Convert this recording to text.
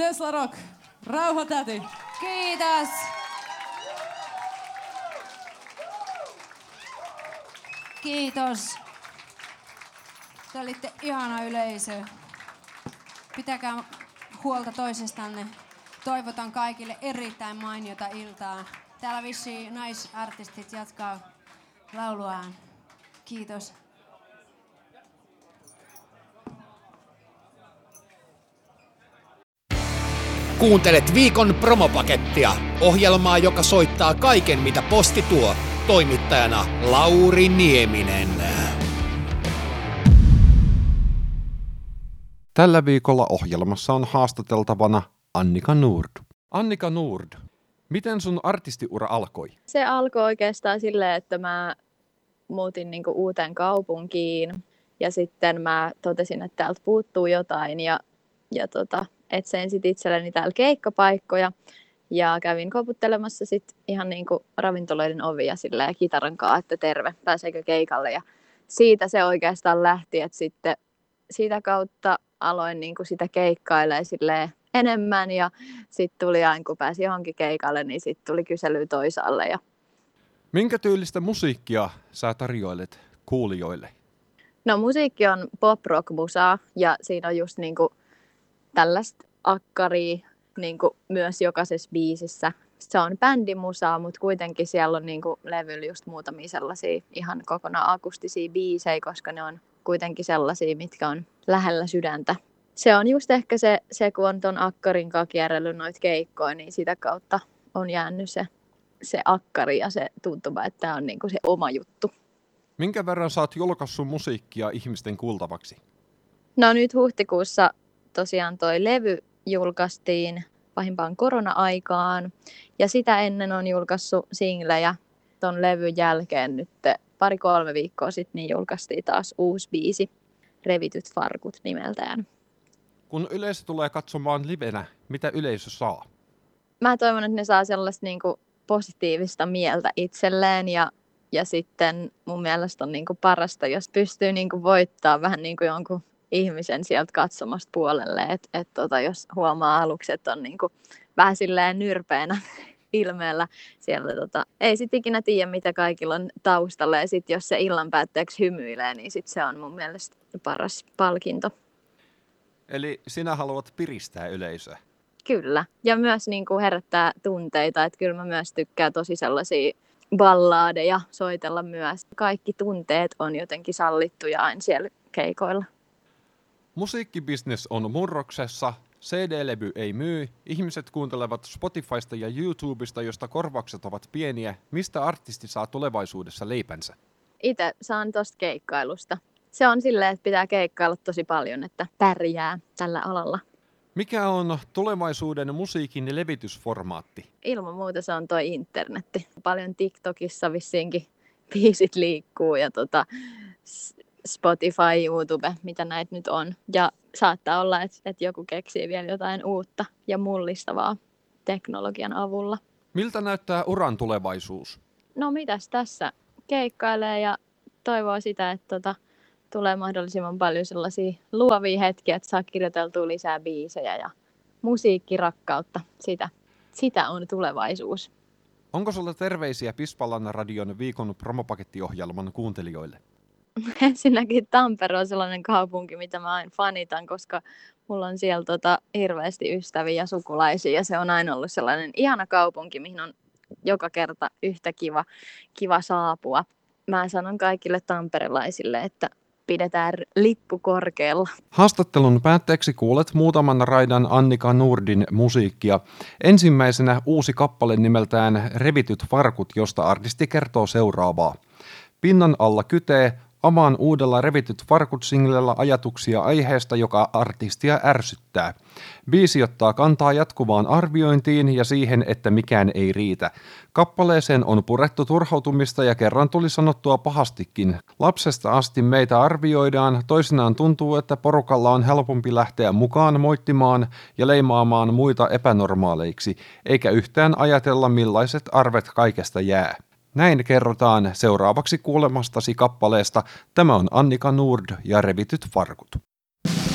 Tesla Rock, Rauhatäti. Kiitos. Kiitos. Te olitte ihana yleisö. Pitäkää huolta toisestanne. Toivotan kaikille erittäin mainiota iltaa. Täällä vissiin naisartistit jatkaa lauluaan. Kiitos. Kuuntelet viikon promopakettia, ohjelmaa, joka soittaa kaiken, mitä posti tuo. Toimittajana Lauri Nieminen. Tällä viikolla ohjelmassa on haastateltavana Annika Nord. Annika Nord, miten sun artistiura alkoi? Se alkoi oikeastaan silleen, että mä muutin niinku uuteen kaupunkiin ja sitten mä totesin, että täältä puuttuu jotain ja etsin sit itselleni täällä keikkapaikkoja ja kävin koputtelemassa sit ihan niinku ravintoloiden ovia silleen kitaran kanssa, että terve, pääseekö keikalle, ja siitä se oikeastaan lähti, että sitten siitä kautta aloin niinku sitä keikkailemaan silleen enemmän ja sitten tuli aina kun pääsi johonkin keikalle, niin sitten tuli kysely toisaalle. Ja... Minkä tyylistä musiikkia sä tarjoilet kuulijoille? No musiikki on pop-rock-musaa ja siinä on just niinku tällaista akkaria niinku myös jokaisessa biisissä. Se on bändimusaa, mutta kuitenkin siellä on niinku levyllä just muutamia sellaisia ihan kokonaan akustisia biisejä, koska ne on kuitenkin sellaisia, mitkä on lähellä sydäntä. Se on just ehkä se kun on ton akkarin kanssa kierrellyt noita keikkoja, niin sitä kautta on jäänyt se akkari ja se tuntuma, että tämä on niinku se oma juttu. Minkä verran sä oot julkaissut musiikkia ihmisten kuultavaksi? No nyt huhtikuussa tosiaan toi levy julkaistiin pahimpaan korona-aikaan ja sitä ennen on julkaissut singlejä. Ton levyn jälkeen nyt 2-3 viikkoa sitten niin julkaistiin taas uusi biisi, Revityt farkut nimeltään. Kun yleisö tulee katsomaan livenä, mitä yleisö saa? Mä toivon, että ne saa sellaista niinku positiivista mieltä itselleen ja sitten mun mielestä on niinku parasta, jos pystyy niinku voittaa vähän niinku jonkun ihmisen sieltä katsomasta puolelle, että jos huomaa aluksi, että on niinku vähän silleen nyrpeänä ilmeellä siellä, ei sit ikinä tiedä, mitä kaikilla on taustalla, ja sit jos se illan päätteeksi hymyilee, niin sit se on mun mielestä paras palkinto. Eli sinä haluat piristää yleisöä? Kyllä, ja myös niinku herättää tunteita, että kyllä mä myös tykkään tosi sellaisia ballaadeja soitella myös. Kaikki tunteet on jotenkin sallittuja aina siellä keikoilla. Musiikkibisnes on murroksessa, CD-levy ei myy, ihmiset kuuntelevat Spotifysta ja YouTubesta, josta korvaukset ovat pieniä. Mistä artisti saa tulevaisuudessa leipänsä? Itse saan tosta keikkailusta. Se on silleen, että pitää keikkailla tosi paljon, että pärjää tällä alalla. Mikä on tulevaisuuden musiikin levitysformaatti? Ilman muuta se on toi internetti. Paljon TikTokissa vissiinkin biisit liikkuu ja Spotify, YouTube, mitä näitä nyt on. Ja saattaa olla, että joku keksii vielä jotain uutta ja mullistavaa teknologian avulla. Miltä näyttää uran tulevaisuus? No mitäs tässä? Keikkailee ja toivoo sitä, että tulee mahdollisimman paljon sellaisia luovia hetkiä, että saa kirjoiteltua lisää biisejä ja musiikkirakkautta. Sitä on tulevaisuus. Onko sulla terveisiä Pispalan radion viikon promopakettiohjelman kuuntelijoille? Ensinnäkin Tampere on sellainen kaupunki, mitä mä aina fanitan, koska mulla on siellä hirveästi ystäviä ja sukulaisia ja se on aina ollut sellainen ihana kaupunki, mihin on joka kerta yhtä kiva saapua. Mä sanon kaikille tamperelaisille, että pidetään lippu korkealla. Haastattelun päätteeksi kuulet muutaman raidan Annika Nordin musiikkia. Ensimmäisenä uusi kappale nimeltään Revityt farkut, josta artisti kertoo seuraavaa. Pinnan alla kytee, avaan uudella Revityt farkut-singlellä ajatuksia aiheesta, joka artistia ärsyttää. Biisi ottaa kantaa jatkuvaan arviointiin ja siihen, että mikään ei riitä. Kappaleeseen on purettu turhautumista ja kerran tuli sanottua pahastikin. Lapsesta asti meitä arvioidaan, toisinaan tuntuu, että porukalla on helpompi lähteä mukaan moittimaan ja leimaamaan muita epänormaaleiksi, eikä yhtään ajatella millaiset arvet kaikesta jää. Näin kerrotaan seuraavaksi kuulemastasi kappaleesta. Tämä on Annika Nord ja Revityt farkut.